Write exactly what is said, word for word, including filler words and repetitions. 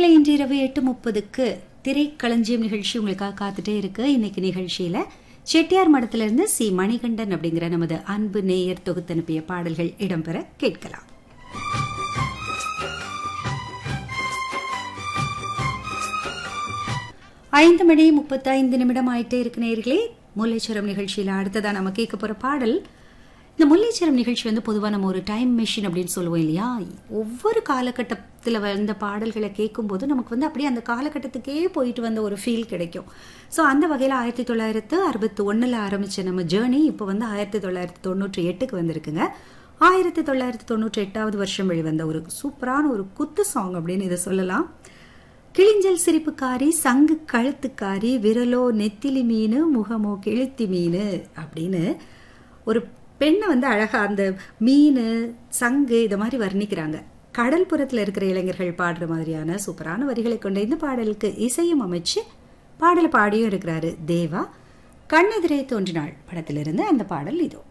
நேர்களை இன்று இரவு எட்டு முப்பதுக்கு திரைக்களஞ்சியம் நிகழ்ச்சி உங்களுக்காக காத்துட்டே இருக்கு. இன்னைக்கு நிகழ்ச்சியில செட்டியார் மடத்திலிருந்து சி மணிகண்டன் அப்படிங்கிற நமது அன்பு நேயர் தொகுத்தனுப்பிய பாடல்கள் இடம்பெற கேட்கலாம். ஐந்து மணி முப்பத்தி ஐந்து நிமிடம் ஆயிட்டே இருக்கு நேயர்களே. முல்லைச்சரம் நிகழ்ச்சியில அடுத்ததான் நம்ம கேட்க போற பாடல். இந்த முல்லைச்சரம் நிகழ்ச்சி வந்து பொதுவாக நம்ம ஒரு டைம் மெஷின் அப்படின்னு சொல்லுவோம் இல்லையா. ஒவ்வொரு காலகட்டத்தில் வந்த பாடல்களை கேட்கும்போது நமக்கு வந்து அப்படியே அந்த காலகட்டத்துக்கே போயிட்டு வந்த ஒரு ஃபீல் கிடைக்கும். ஸோ அந்த வகையில் ஆயிரத்தி தொள்ளாயிரத்து அறுபத்தி ஒன்றில் ஆரம்பித்த நம்ம ஜேர்னி இப்போ வந்து ஆயிரத்தி தொள்ளாயிரத்தி தொண்ணூற்றி எட்டுக்கு வந்திருக்குங்க. ஆயிரத்தி தொள்ளாயிரத்தி தொண்ணூற்றி எட்டாவது வருஷம் வெளிவந்த ஒரு சூப்பரான ஒரு குத்து சாங் அப்படின்னு இதை சொல்லலாம். கிளிஞ்சல் சிரிப்புக்காரி, சங்கு கழுத்துக்காரி, விரலோ நெத்திலி மீன், முகமோ கெளுத்தி மீன் அப்படின்னு ஒரு பெண்ணை வந்து அழகா அந்த மீன், சங்கு இதை மாதிரி வர்ணிக்கிறாங்க. கடல் புறத்தில் இருக்கிற இளைஞர்கள் பாடுற மாதிரியான சூப்பரான வரிகளை கொண்ட இந்த பாடலுக்கு இசையும் அமைச்சு பாடலை பாடியும் இருக்கிறாரு தேவா. கண்ணெதிரே தோன்றினாள் படத்திலிருந்து அந்த பாடல் இதோ.